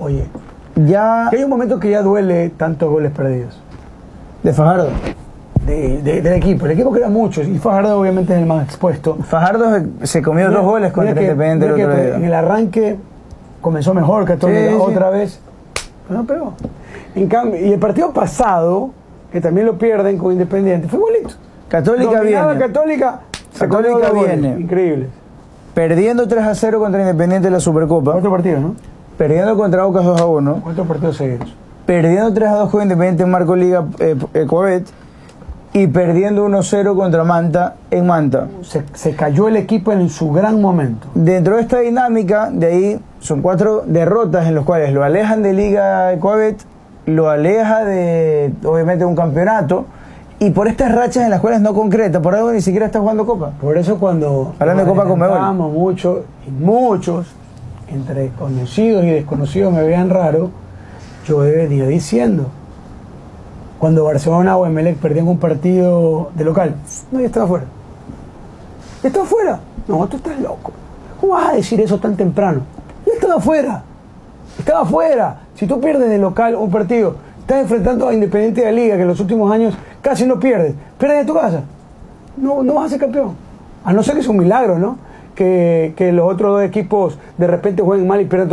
Oye, Ya que hay un momento que ya duele tantos goles perdidos. de Fajardo. Del equipo. El equipo queda muchos y Fajardo obviamente es el más expuesto. Fajardo se comió 2 goles contra Independiente el otro día. En el arranque comenzó mejor Católica, Sí. otra vez, pero no pegó. En cambio, y el partido pasado, que también lo pierden con Independiente, fue igualito. Católica Dominaba viene. Católica, se Católica comió 2 goles. viene. Increíble. Perdiendo 3-0 contra Independiente en la Supercopa. Otro partido, ¿no? Perdiendo contra Aucas 2-1. ¿Cuántos partidos seguidos? Perdiendo 3-2 con Independiente en Marco Liga Coabet. Y perdiendo 1-0 contra Manta en Manta. Se cayó el equipo en su gran momento. Dentro de esta dinámica, de ahí son 4 derrotas en las cuales lo alejan de Liga Coabet, lo aleja de, obviamente, un campeonato, y por estas rachas en las cuales no concreta, por algo ni siquiera está jugando Copa. Por eso cuando Hablando de Copa Conmebol. muchos, entre conocidos y desconocidos me veían raro, yo venía diciendo, cuando Barcelona o Emelec perdían un partido de local, no, ya estaba fuera. Ya estaba fuera. No, tú estás loco. ¿Cómo vas a decir eso tan temprano? Ya estaba fuera. Estaba fuera. Si tú pierdes de local un partido, estás enfrentando a Independiente de la Liga, que en los últimos años casi no pierdes. Pierdes en tu casa. No vas a ser campeón. A no ser que sea un milagro, ¿no? Que los otros 2 equipos de repente jueguen mal y pierdan.